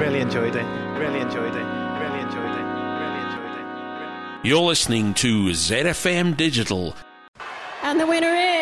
Really enjoyed it. Really enjoyed it. Really enjoyed it. Really enjoyed it. You're listening to ZFM Digital. And the winner is